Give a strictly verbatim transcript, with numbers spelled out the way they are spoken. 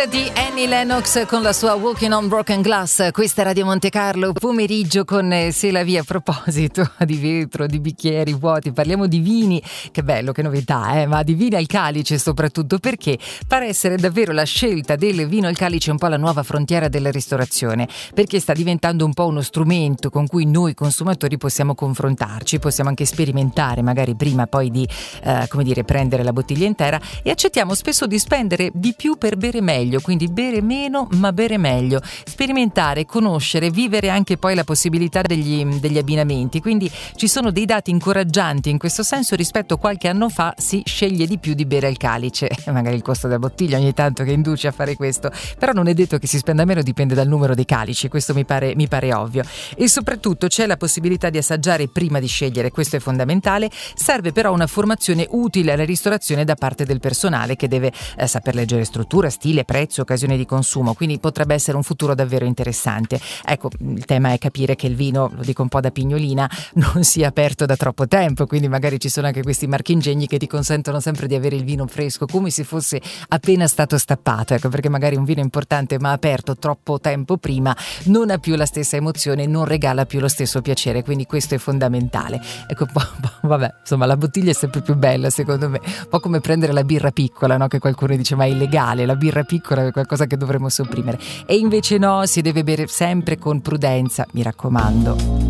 Girl di Annie Lennox con la sua Walking on Broken Glass. Questa è Radio Monte Carlo, pomeriggio con Se la via. A proposito di vetro, di bicchieri vuoti, parliamo di vini. Che bello, che novità, eh? Ma di vini al calice soprattutto, perché pare essere davvero la scelta del vino al calice un po' la nuova frontiera della ristorazione, perché sta diventando un po' uno strumento con cui noi consumatori possiamo confrontarci, possiamo anche sperimentare magari prima poi di eh, come dire prendere la bottiglia intera, e accettiamo spesso di spendere di più per bere meglio, quindi bere meno ma bere meglio, sperimentare, conoscere, vivere anche poi la possibilità degli, degli abbinamenti. Quindi ci sono dei dati incoraggianti in questo senso. Rispetto a qualche anno fa si sceglie di più di bere al calice, magari il costo della bottiglia ogni tanto che induce a fare questo, però non è detto che si spenda meno, dipende dal numero dei calici, questo mi pare, mi pare ovvio. E soprattutto c'è la possibilità di assaggiare prima di scegliere, questo è fondamentale. Serve però una formazione utile alla ristorazione da parte del personale, che deve eh, saper leggere struttura, stile, prezzo, occasione di consumo, quindi potrebbe essere un futuro davvero interessante. Ecco, il tema è capire che il vino, lo dico un po' da pignolina, non sia aperto da troppo tempo, quindi magari ci sono anche questi marchingegni che ti consentono sempre di avere il vino fresco come se fosse appena stato stappato, ecco, perché magari un vino importante ma aperto troppo tempo prima non ha più la stessa emozione, non regala più lo stesso piacere, quindi questo è fondamentale. Ecco, vabbè, insomma, la bottiglia è sempre più bella secondo me, un po' come prendere la birra piccola, no? Che qualcuno dice ma è illegale, la birra piccola è qualcosa che dovremmo sopprimere, e invece no, si deve bere sempre con prudenza, mi raccomando.